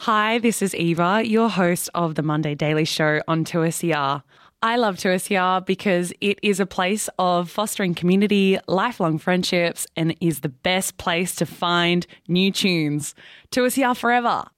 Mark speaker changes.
Speaker 1: Hi, this is Eva, your host of the Monday Daily Show on 2SER. I love 2SER because it is a place of fostering community, lifelong friendships, and is the best place to find new tunes. 2SER forever.